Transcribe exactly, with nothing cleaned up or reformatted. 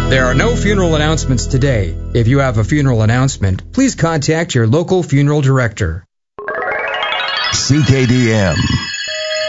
There are no funeral announcements today. If you have a funeral announcement, please contact your local funeral director. C K D M.